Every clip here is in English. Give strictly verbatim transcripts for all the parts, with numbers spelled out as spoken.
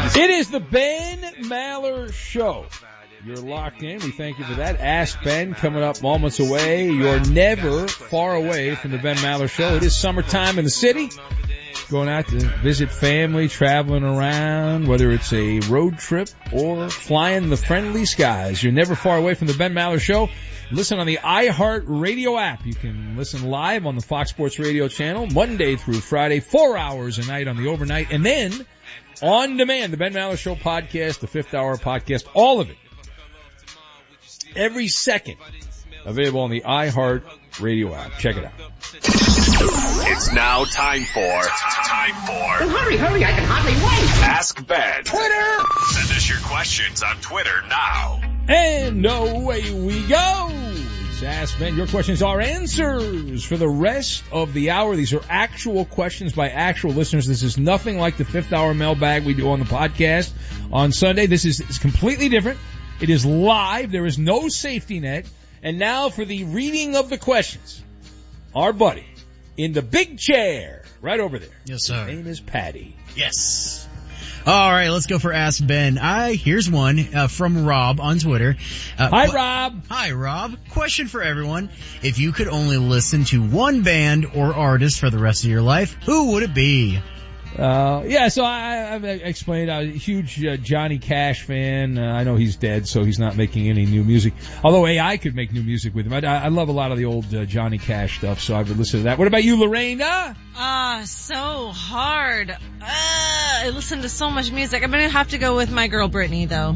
It is the Ben Maller Show. You're locked in. We thank you for that. Ask Ben coming up moments away. You're never far away from the Ben Maller Show. It is summertime in the city. Going out to visit family, traveling around, whether it's a road trip or flying the friendly skies. You're never far away from the Ben Maller Show. Listen on the iHeart Radio app. You can listen live on the Fox Sports Radio channel Monday through Friday, four hours a night on the overnight. And then on demand, the Ben Maller Show podcast, the fifth hour podcast, all of it. Every second available on the iHeart Radio app. Check it out. It's now time for time for Oh, hurry, hurry, I can hardly wait. Ask Ben. Twitter. Send us your questions on Twitter now. And away we go. It's Ask Ben. Your questions are answers for the rest of the hour. These are actual questions by actual listeners. This is nothing like the fifth hour mailbag we do on the podcast on Sunday. This is it's completely different. It is live. There is no safety net. And now for the reading of the questions. Our buddy in the big chair right over there. Yes, sir. His name is Patty. Yes. All right, let's go for Ask Ben. I here's one uh, from Rob on Twitter. Uh, Hi, qu- Rob. Hi, Rob. Question for everyone. If you could only listen to one band or artist for the rest of your life, who would it be? Uh, yeah, so I, I've explained, I'm a huge uh, Johnny Cash fan. Uh, I know he's dead, so he's not making any new music. Although A I could make new music with him. I, I love a lot of the old uh, Johnny Cash stuff, so I would listen to that. What about you, Lorena? Ah, uh, so hard. Uh, I listen to so much music. I'm gonna have to go with my girl Britney, though.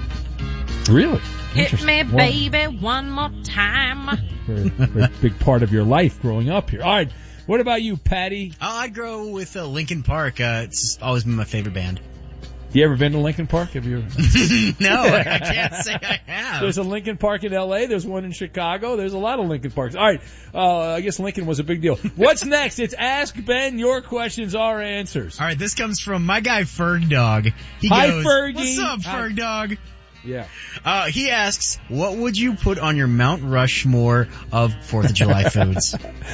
Really? Hit me, baby, one more time. Very, very big part of your life growing up here. All right. What about you, Patty? Oh, I'd go with uh, Linkin Park. Uh, it's always been my favorite band. You ever been to Linkin Park? Have you? No, I can't say I have. There's a Linkin Park in L A. There's one in Chicago. There's a lot of Linkin Parks. All right. Uh, I guess Lincoln was a big deal. What's next? It's Ask Ben. Your questions, our answers. All right. This comes from my guy Ferg Dog. He Hi, goes, Fergie. What's up, Ferg Dog? Yeah. Uh, he asks, what would you put on your Mount Rushmore of fourth of July foods?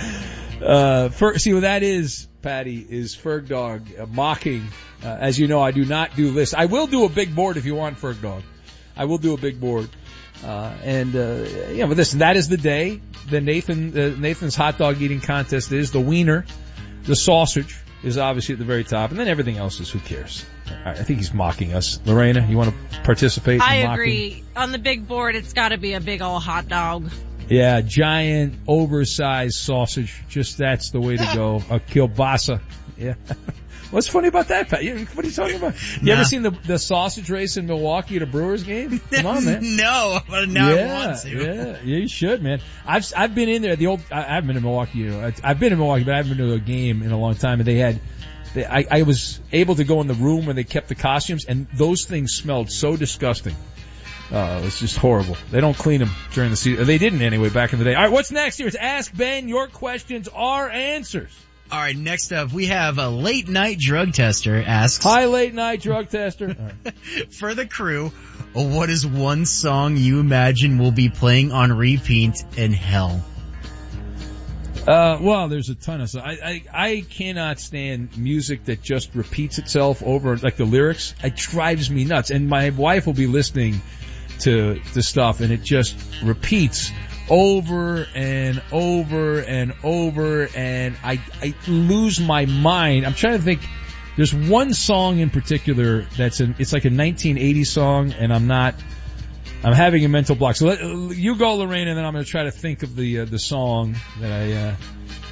Uh, Fer- see what that is, Patty, is Ferg Dog uh, mocking. Uh, as you know, I do not do lists. I will do a big board if you want, Ferg Dog. I will do a big board. Uh, and, uh, yeah, but listen, that is the day. The Nathan, uh, Nathan's hot dog eating contest is the wiener. The sausage is obviously at the very top. And then everything else is who cares. I think he's mocking us. Lorena, you want to participate in I mocking? agree. On the big board, it's gotta be a big old hot dog. Yeah, giant, oversized sausage. Just that's the way to go. A kielbasa. Yeah. What's funny about that, Pat? What are you talking about? You Nah. ever seen the the sausage race in Milwaukee at a Brewers game? Come on, man. No, but now yeah, I want to. Yeah, yeah, you should, man. I've I've been in there. The old I, I've been in Milwaukee. You know, I've been in Milwaukee, but I haven't been to a game in a long time. And they had, they, I I was able to go in the room where they kept the costumes, and those things smelled so disgusting. Uh, it's just horrible. They don't clean them during the season. They didn't anyway back in the day. All right, what's next here? It's Ask Ben. Your questions are answers. All right, next up, we have a late night drug tester asks. Hi, late night drug tester. Right. For the crew, what is one song you imagine will be playing on repeat in hell? Uh, well, there's a ton of stuff. I, I, I cannot stand music that just repeats itself over, like the lyrics. It drives me nuts. And my wife will be listening to the stuff and it just repeats over and over and over, and I, I lose my mind. I'm trying to think. There's one song in particular that's an, it's like a nineteen eighties song, and I'm not, I'm having a mental block. So let, you go, Lorraine, and then I'm going to try to think of the, uh, the song that I, uh,